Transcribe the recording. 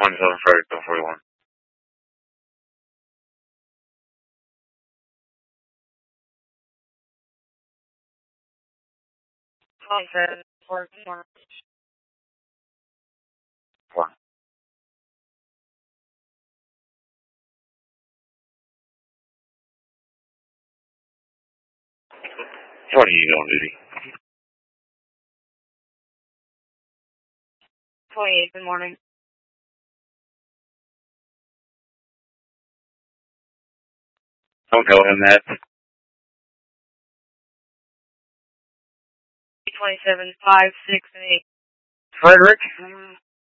27 Frederick, 41. Four. What are you on duty? 28, good morning. Don't tell him that. 27, 5, 6, and 8. Frederick?